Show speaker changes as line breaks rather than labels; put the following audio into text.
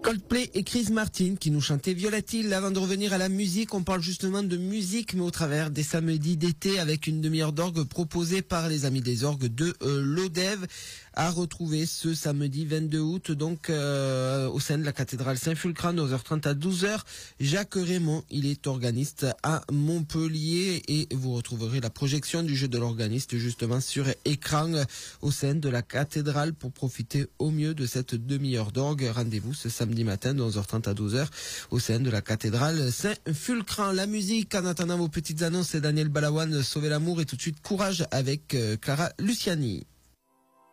Coldplay et Chris Martin qui nous chantaient Violet Hill. Avant de revenir à la musique, on parle justement de musique, mais au travers des samedis d'été avec une demi-heure d'orgue proposée par les amis des orgues de l'Odev, à retrouver ce samedi 22 août, donc au sein de la cathédrale Saint-Fulcran, 9h30 à 12h. Jacques Raymond, il est organiste à Montpellier et vous retrouverez la projection du jeu de l'organiste justement sur écran au sein de la cathédrale pour profiter au mieux de cette demi-heure d'orgue. Rendez-vous ce samedi matin de 11h30 à 12h au sein de la cathédrale Saint-Fulcran. La musique, en attendant vos petites annonces, c'est Daniel Balavoine, Sauver l'amour, et tout de suite Courage avec Clara Luciani.